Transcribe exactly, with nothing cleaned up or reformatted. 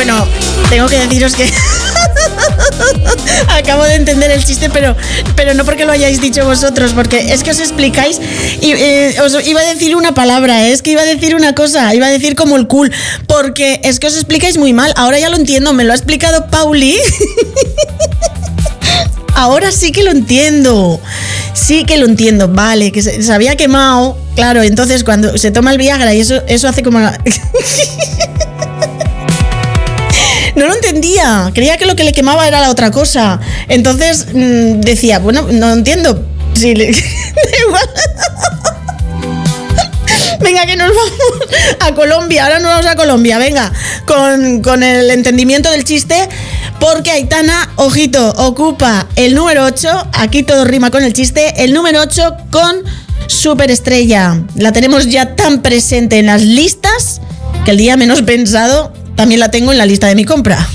Bueno, tengo que deciros que acabo de entender el chiste, pero, pero no porque lo hayáis dicho vosotros, porque es que os explicáis y eh, os iba a decir una palabra, ¿eh? Es que iba a decir una cosa, iba a decir como el cool, porque es que os explicáis muy mal. Ahora ya lo entiendo, me lo ha explicado Pauli. Ahora sí que lo entiendo. Sí que lo entiendo, vale, que se, se había quemado. Claro, entonces cuando se toma el Viagra y eso, eso hace como... La... No lo entendía, creía que lo que le quemaba era la otra cosa. Entonces mmm, decía, bueno, no entiendo. Sí, le... igual. Venga, que nos vamos a Colombia. Ahora nos vamos a Colombia, venga, con, con el entendimiento del chiste. Porque Aitana, ojito, ocupa el número ocho. Aquí todo rima con el chiste. El número ocho con Superestrella. La tenemos ya tan presente en las listas que el día menos pensado también la tengo en la lista de mi compra.